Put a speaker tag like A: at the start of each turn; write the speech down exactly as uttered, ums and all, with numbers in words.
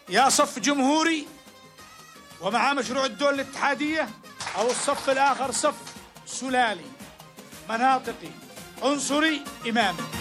A: يا صف جمهوري ومعاه مشروع الدول الاتحادية، أو الصف الآخر صف سلالي مناطقي عنصري إمامي.